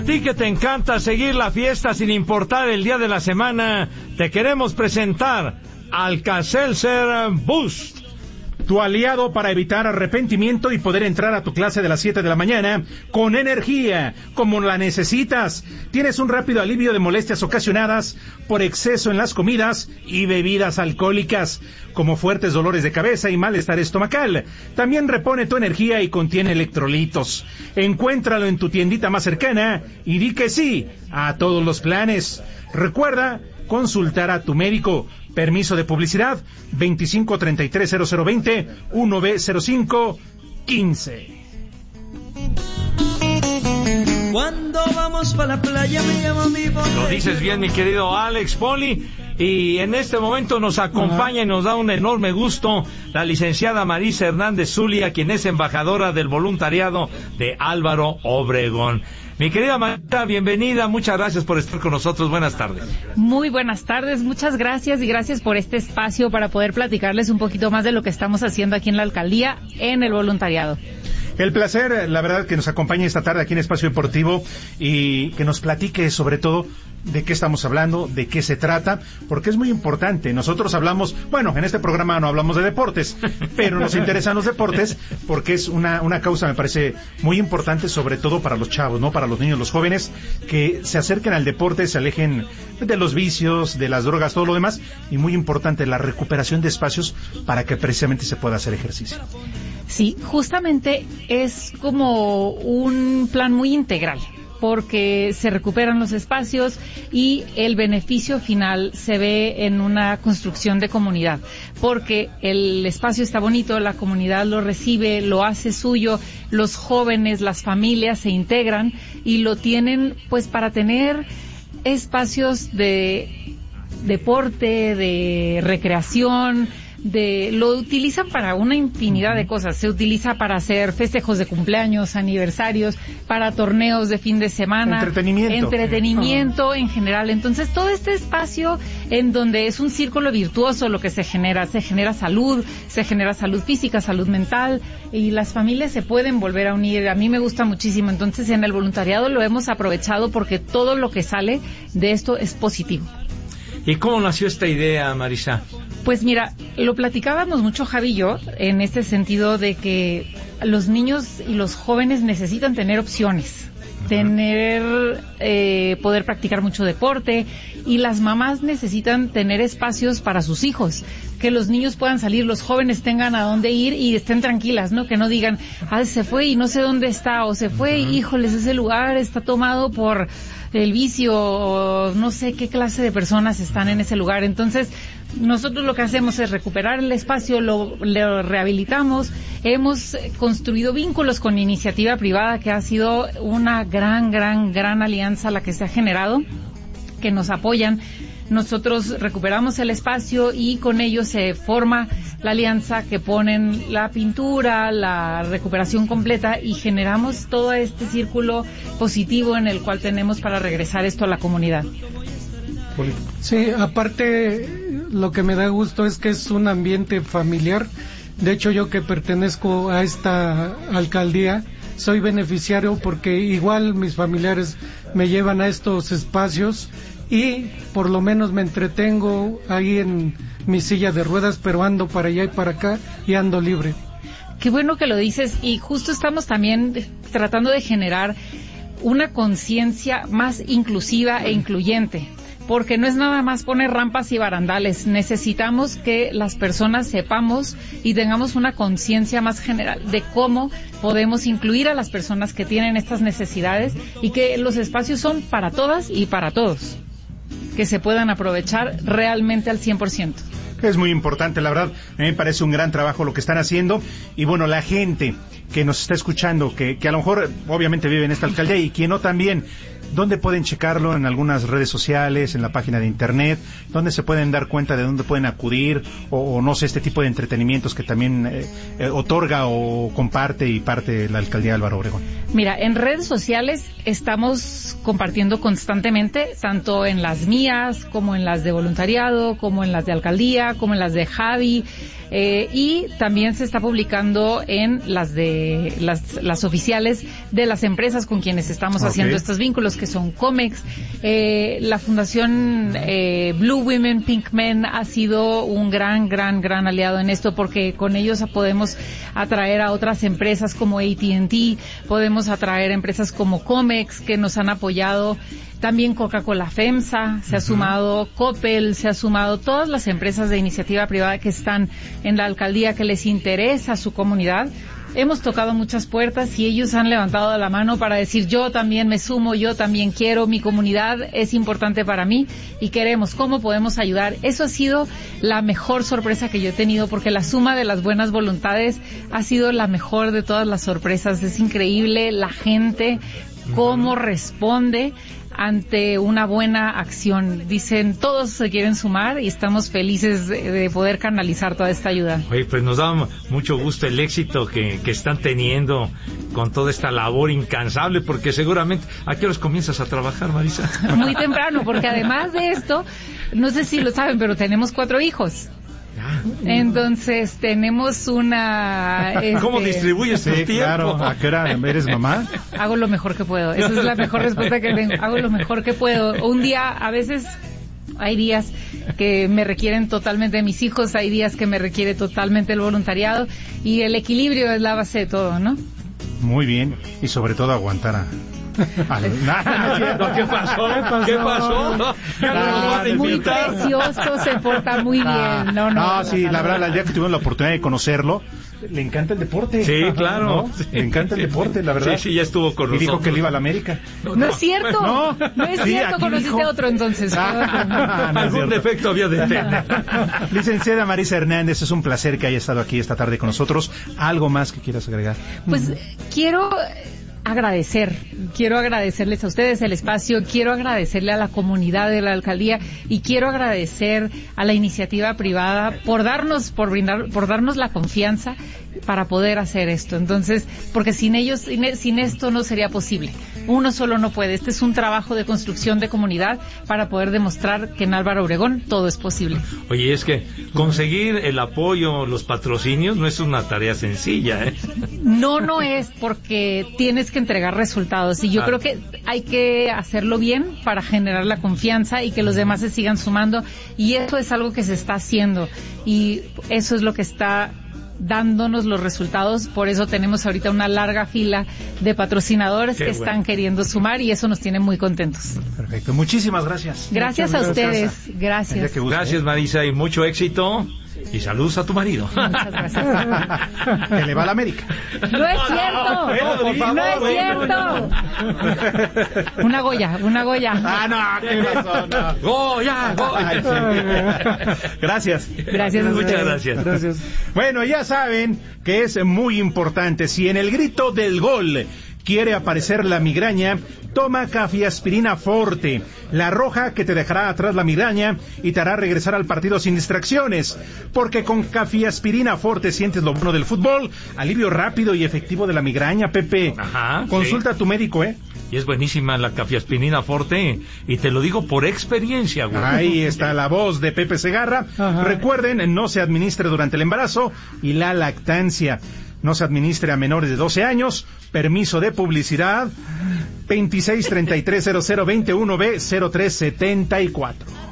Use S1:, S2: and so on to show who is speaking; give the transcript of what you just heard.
S1: ti que te encanta seguir la fiesta sin importar el día de la semana, te queremos presentar Alka-Seltzer Boost,
S2: tu aliado para evitar arrepentimiento y poder entrar a tu clase de las 7 de la mañana con energía, como la necesitas. Tienes un rápido alivio de molestias ocasionadas por exceso en las comidas y bebidas alcohólicas, como fuertes dolores de cabeza y malestar estomacal. También repone tu energía y contiene electrolitos. Encuéntralo en tu tiendita más cercana y di que sí a todos los planes. Recuerda consultar a tu médico. Permiso de publicidad 25330020 1B0515.
S3: Cuando vamos para la playa me llama mi bote.
S1: Lo dices bien, mi querido Alex Poli. Y en este momento nos acompaña y nos da un enorme gusto la licenciada Marisa Hernández Zulia, quien es embajadora del voluntariado de Álvaro Obregón. Mi querida Marta, bienvenida, muchas gracias por estar con nosotros, buenas tardes.
S4: Muy buenas tardes, muchas gracias y gracias por este espacio para poder platicarles un poquito más de lo que estamos haciendo aquí en la alcaldía en el voluntariado.
S2: El placer, la verdad, que nos acompañe esta tarde aquí en Espacio Deportivo y que nos platique sobre todo de qué estamos hablando, de qué se trata, porque es muy importante. Nosotros hablamos, bueno, en este programa no hablamos de deportes, pero nos interesan los deportes porque es una causa, me parece, muy importante, sobre todo para los chavos, ¿no? Para los niños, los jóvenes, que se acerquen al deporte, se alejen de los vicios, de las drogas, todo lo demás, y muy importante la recuperación de espacios para que precisamente se pueda hacer ejercicio.
S4: Sí, justamente es como un plan muy integral, porque se recuperan los espacios y el beneficio final se ve en una construcción de comunidad, porque el espacio está bonito, la comunidad lo recibe, lo hace suyo, los jóvenes, las familias se integran y lo tienen pues para tener espacios de deporte, de recreación, lo utilizan para una infinidad de cosas. Se utiliza para hacer festejos de cumpleaños, aniversarios, para torneos de fin de semana, entretenimiento en general. Entonces todo este espacio en donde es un círculo virtuoso lo que se genera salud física, salud mental, y las familias se pueden volver a unir. A mí me gusta muchísimo. Entonces en el voluntariado lo hemos aprovechado porque todo lo que sale de esto es positivo.
S1: ¿Y cómo nació esta idea, Marisa?
S4: Pues mira, lo platicábamos mucho Javi y yo, en este sentido de que los niños y los jóvenes necesitan tener opciones, poder practicar mucho deporte, y las mamás necesitan tener espacios para sus hijos, que los niños puedan salir, los jóvenes tengan a dónde ir y estén tranquilas, ¿no? Que no digan, se fue y no sé dónde está, o se fue, híjoles, ese lugar está tomado por el vicio, o no sé qué clase de personas están en ese lugar. Entonces, nosotros lo que hacemos es recuperar el espacio, lo rehabilitamos, hemos construido vínculos con iniciativa privada, que ha sido una gran alianza la que se ha generado, que nos apoyan. Nosotros recuperamos el espacio y con ellos se forma la alianza, que ponen la pintura, la recuperación completa, y generamos todo este círculo positivo en el cual tenemos para regresar esto a la comunidad.
S5: Sí, aparte lo que me da gusto es que es un ambiente familiar. De hecho, yo que pertenezco a esta alcaldía soy beneficiario, porque igual mis familiares me llevan a estos espacios y por lo menos me entretengo ahí en mi silla de ruedas, pero ando para allá y para acá y ando libre.
S4: Qué bueno que lo dices, y justo estamos también tratando de generar una conciencia más inclusiva e incluyente, porque no es nada más poner rampas y barandales. Necesitamos que las personas sepamos y tengamos una conciencia más general de cómo podemos incluir a las personas que tienen estas necesidades, y que los espacios son para todas y para todos, que se puedan aprovechar realmente al 100%.
S2: Es muy importante, la verdad. A mí me parece un gran trabajo lo que están haciendo. Y bueno, la gente que nos está escuchando, que a lo mejor obviamente vive en esta alcaldía y quien no también, ¿dónde pueden checarlo? En algunas redes sociales, en la página de internet, ¿dónde se pueden dar cuenta de dónde pueden acudir? O no sé, este tipo de entretenimientos que también otorga o comparte y parte la alcaldía de Álvaro Obregón.
S4: Mira, en redes sociales estamos compartiendo constantemente, tanto en las mías, como en las de voluntariado, como en las de alcaldía, como en las de Javi. y también se está publicando en las oficiales de las empresas con quienes estamos haciendo estos vínculos, que son Comex. La Fundación Blue Women Pink Men ha sido un gran aliado en esto, porque con ellos podemos atraer a otras empresas como AT&T, podemos atraer empresas como Comex que nos han apoyado. También Coca-Cola FEMSA se ha sumado, Coppel se ha sumado, todas las empresas de iniciativa privada que están en la alcaldía, que les interesa su comunidad. Hemos tocado muchas puertas y ellos han levantado la mano para decir: yo también me sumo, yo también quiero, mi comunidad es importante para mí y queremos, ¿cómo podemos ayudar? Eso ha sido la mejor sorpresa que yo he tenido, porque la suma de las buenas voluntades ha sido la mejor de todas las sorpresas. Es increíble la gente, cómo responde ante una buena acción. Dicen, todos se quieren sumar y estamos felices de poder canalizar toda esta ayuda.
S1: Oye, pues nos da mucho gusto el éxito que están teniendo con toda esta labor incansable, porque seguramente, ¿a qué horas comienzas a trabajar, Marisa?
S4: Muy temprano, porque además de esto, no sé si lo saben, pero tenemos 4 hijos. Entonces tenemos una...
S1: ¿Cómo distribuyes tu tiempo?
S2: Claro. ¿A qué hora eres mamá?
S4: Hago lo mejor que puedo. Esa es la mejor respuesta que tengo. Hago lo mejor que puedo. Un día, a veces hay días que me requieren totalmente de mis hijos, hay días que me requiere totalmente el voluntariado, y el equilibrio es la base de todo, ¿no?
S2: Muy bien, y sobre todo aguantar a...
S1: ¿Qué pasó? ¿Qué pasó?
S4: Es muy precioso, se porta muy bien. No,
S2: sí, la verdad, el día que tuvimos la oportunidad de conocerlo, le encanta el deporte.
S1: Sí, claro.
S2: ¿No? Le encanta el deporte, la verdad.
S1: Sí, ya estuvo con nosotros.
S2: Y dijo que le iba a la América.
S4: No es cierto. No es cierto. Conociste a otro entonces.
S1: Algún defecto había de tener.
S2: Licenciada Marisa Hernández, es un placer que haya estado aquí esta tarde con nosotros. ¿Algo más que quieras agregar?
S4: Pues quiero agradecerles a ustedes el espacio, quiero agradecerle a la comunidad de la alcaldía y quiero agradecer a la iniciativa privada por darnos la confianza para poder hacer esto. Entonces, porque sin ellos, sin esto no sería posible. Uno solo no puede. Este es un trabajo de construcción de comunidad para poder demostrar que en Álvaro Obregón todo es posible.
S1: Oye, es que conseguir el apoyo, los patrocinios, no es una tarea sencilla, ¿eh?
S4: No es, porque tienes que entregar resultados y yo creo que hay que hacerlo bien para generar la confianza y que los demás se sigan sumando, y eso es algo que se está haciendo y eso es lo que está dándonos los resultados. Por eso tenemos ahorita una larga fila de patrocinadores que están queriendo sumar y eso nos tiene muy contentos.
S2: Perfecto, muchísimas gracias.
S4: Gracias a ustedes, gracias.
S1: Gracias, Marisa, y mucho éxito. Y saludos a tu marido.
S4: Muchas gracias.
S2: Que le va a la América.
S4: No es cierto. No es cierto. Una Goya.
S2: ¿Qué pasó? No.
S1: Goya.
S2: Gracias.
S1: Muchas gracias.
S2: Bueno, ya saben que es muy importante. Si en el grito del gol quiere aparecer la migraña, toma Cafiaspirina Forte, la roja que te dejará atrás la migraña y te hará regresar al partido sin distracciones. Porque con Cafiaspirina Forte sientes lo bueno del fútbol, alivio rápido y efectivo de la migraña, Pepe.
S1: Ajá.
S2: Consulta a tu médico, ¿eh?
S1: Y es buenísima la Cafiaspirina Forte, y te lo digo por experiencia, güey.
S2: Ahí está la voz de Pepe Segarra. Ajá. Recuerden, no se administre durante el embarazo y la lactancia. No se administre a menores de 12 años. Permiso de publicidad 26330021B0374.